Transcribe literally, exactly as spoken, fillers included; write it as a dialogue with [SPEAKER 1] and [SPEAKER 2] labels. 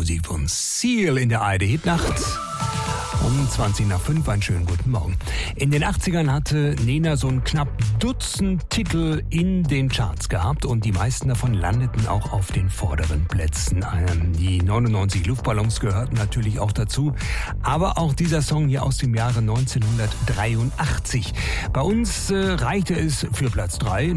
[SPEAKER 1] Musik von Seal in der A R D-Hitnacht. Um zwanzig nach fünf, einen schönen guten Morgen. In den achtzigern hatte Nena so ein knapp Dutzend Titel in den Charts gehabt und die meisten davon landeten auch auf den vorderen Plätzen. Die neunundneunzig Luftballons gehörten natürlich auch dazu, aber auch dieser Song hier aus dem Jahre neunzehnhundertdreiundachtzig. Bei uns äh, reichte es für Platz drei.